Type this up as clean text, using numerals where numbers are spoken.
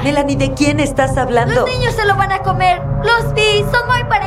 Melanie, ¿de quién estás hablando? Los niños se lo van a comer. Los vi, son muy